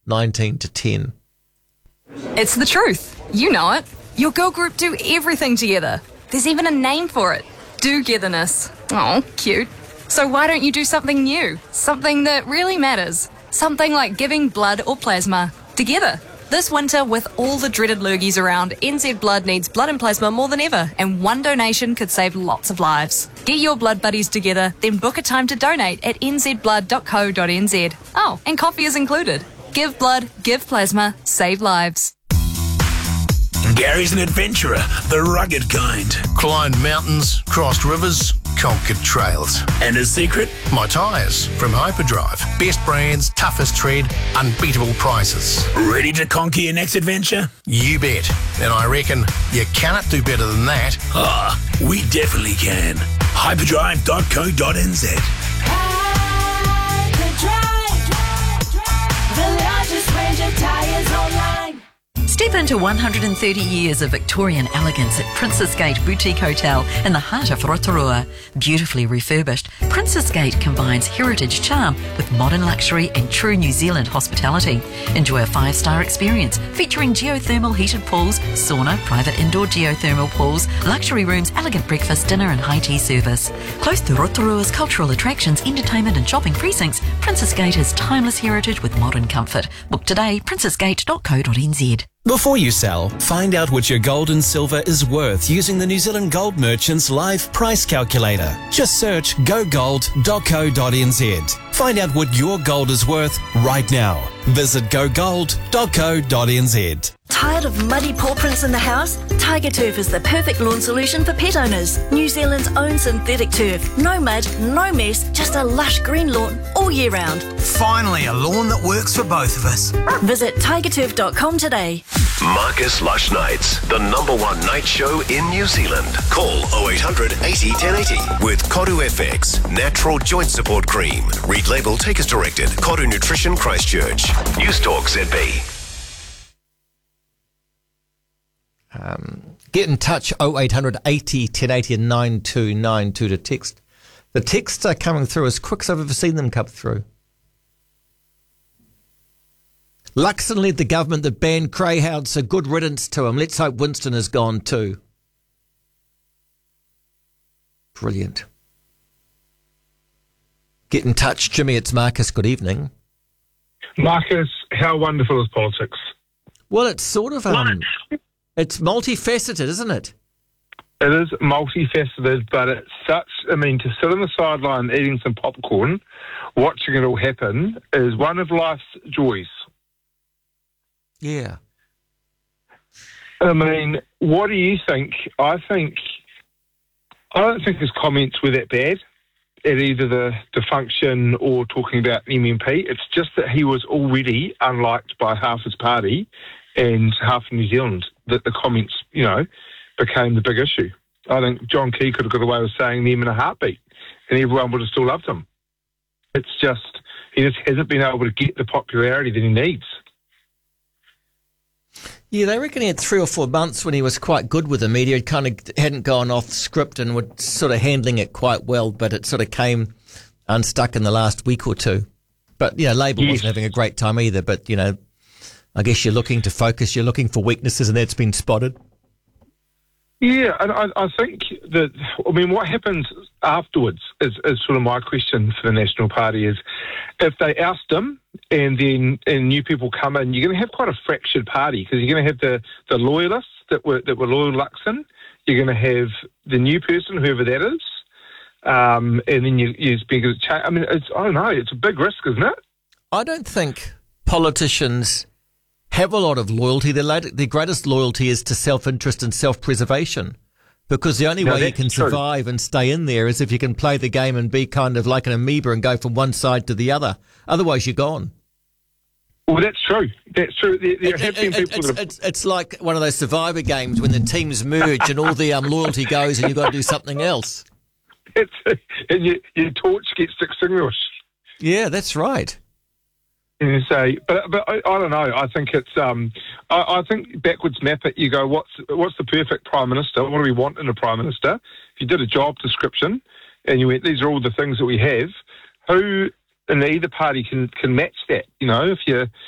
19 to 10. It's the truth. You know it. Your girl group do everything together. There's even a name for it. Do-getherness. Oh, cute. So why don't you do something new? Something that really matters. Something like giving blood or plasma together. This winter, with all the dreaded lurgies around, NZ Blood needs blood and plasma more than ever, and one donation could save lots of lives. Get your blood buddies together, then book a time to donate at nzblood.co.nz. Oh, and coffee is included. Give blood, give plasma, save lives. Gary's an adventurer, the rugged kind. Climbed mountains, crossed rivers, conquered trails. And his secret? My tyres from Hyperdrive. Best brands, toughest tread, unbeatable prices. Ready to conquer your next adventure? You bet. And I reckon you cannot do better than that. We definitely can. Hyperdrive.co.nz. Hyperdrive, the largest range of tyres online. Step into 130 years of Victorian elegance at Princess Gate Boutique Hotel in the heart of Rotorua. Beautifully refurbished, Princess Gate combines heritage charm with modern luxury and true New Zealand hospitality. Enjoy a 5-star experience featuring geothermal heated pools, sauna, private indoor geothermal pools, luxury rooms, elegant breakfast, dinner and high tea service. Close to Rotorua's cultural attractions, entertainment and shopping precincts, Princess Gate is timeless heritage with modern comfort. Book today, princessgate.co.nz. Before you sell, find out what your gold and silver is worth using the New Zealand Gold Merchants Live Price Calculator. Just search gogold.co.nz. Find out what your gold is worth right now. Visit gogold.co.nz. Tired of muddy paw prints in the house? Tiger Turf is the perfect lawn solution for pet owners. New Zealand's own synthetic turf. No mud, no mess, just a lush green lawn all year round. Finally, a lawn that works for both of us. Visit tigerturf.com today. Marcus Lush Nights, the #1 night show in New Zealand. Call 0800 80 1080 with Koru FX, natural joint support cream. Read label, take as directed. Koru Nutrition Christchurch. News Talk ZB. Get in touch, 0800 80 1080 and 9292 to text. The texts are coming through as quick as I've ever seen them come through. Luxon led the government that banned greyhounds, so good riddance to him. Let's hope Winston is gone too. Brilliant. Get in touch, Jimmy. It's Marcus. Good evening. Marcus, how wonderful is politics? Well, it's sort of it's multifaceted, isn't it? It is multifaceted, but it's such, to sit on the sideline eating some popcorn, watching it all happen, is one of life's joys. Yeah. What do you think? I don't think his comments were that bad at either the function or talking about MMP. It's just that he was already unliked by half his party and half of New Zealand, that the comments, became the big issue. I think John Key could have got away with saying them in a heartbeat and everyone would have still loved him. It's just, he just hasn't been able to get the popularity that he needs. Yeah, they reckon he had 3 or 4 months when he was quite good with the media. He kind of hadn't gone off script and was sort of handling it quite well, but it sort of came unstuck in the last week or two. But, Labour wasn't having a great time either, but, I guess you're looking to focus, you're looking for weaknesses, and that's been spotted. Yeah, and I think that, what happens afterwards is sort of my question for the National Party is, if they oust him and then new people come in, you're going to have quite a fractured party, because you're going to have the loyalists that were loyal to Luxon, you're going to have the new person, whoever that is, and then you're speaking of change. I don't know, it's a big risk, isn't it? I don't think politicians have a lot of loyalty. Their greatest loyalty is to self-interest and self-preservation, because the only way you can survive and stay in there is if you can play the game and be kind of like an amoeba and go from one side to the other. Otherwise, you're gone. Well, that's true. That's true. There have been people it's like one of those Survivor games when the teams merge and all the loyalty goes and you've got to do something else. And your torch gets extinguished. Yeah, that's right. And you say, but I don't know. I think it's I think backwards map it. You go, what's the perfect prime minister? What do we want in a prime minister? If you did a job description and you went, these are all the things that we have. Who in either party can match that? If